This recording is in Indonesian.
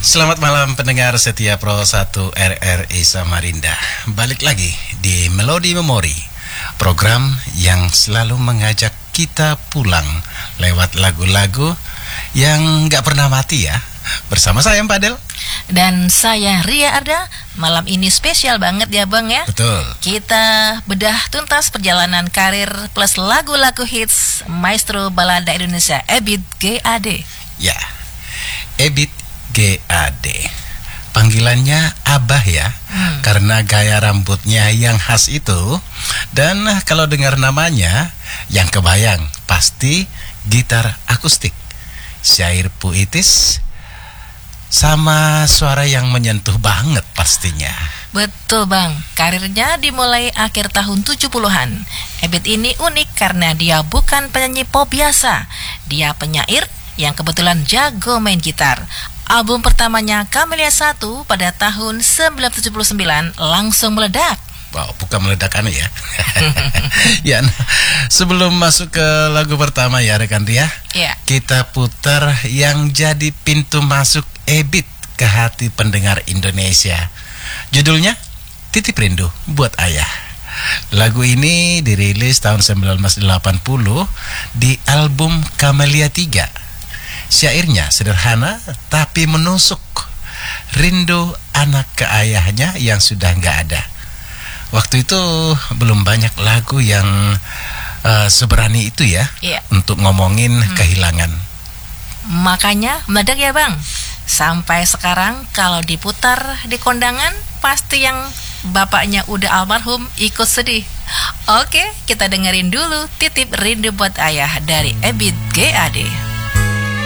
Selamat malam pendengar setia Pro 1 RRI Samarinda. Balik lagi di Melodi Memori, program yang selalu mengajak kita pulang lewat lagu-lagu yang gak pernah mati ya. Bersama saya Padel. Dan saya Ria Arda. Malam ini spesial banget ya Bang ya. Betul. Kita bedah tuntas perjalanan karir plus lagu-lagu hits Maestro Balada Indonesia Ebit GAD. Ya, Ebit GAD. Panggilannya Abah ya, karena gaya rambutnya yang khas itu. Dan kalau dengar namanya, yang kebayang pasti gitar akustik, syair puitis, sama suara yang menyentuh banget pastinya. Betul Bang, karirnya dimulai akhir tahun 70-an. Ebit ini unik karena dia bukan penyanyi pop biasa. Dia penyair yang kebetulan jago main gitar. Album pertamanya Camellia 1 pada tahun 1979 langsung meledak. Wow, bukan meledakan ya. Ya, nah, sebelum masuk ke lagu pertama ya rekan Ria, kita putar yang jadi pintu masuk Ebit ke hati pendengar Indonesia. Judulnya Titip Rindu Buat Ayah. Lagu ini dirilis tahun 1980 di album Camellia 3. Syairnya sederhana tapi menusuk, rindu anak ke ayahnya yang sudah nggak ada. Waktu itu belum banyak lagu yang seberani itu ya, untuk ngomongin kehilangan. Makanya meledak ya Bang. Sampai sekarang kalau diputar di kondangan, pasti yang bapaknya udah almarhum ikut sedih. Oke, kita dengerin dulu Titip Rindu Buat Ayah dari Ebit GAD.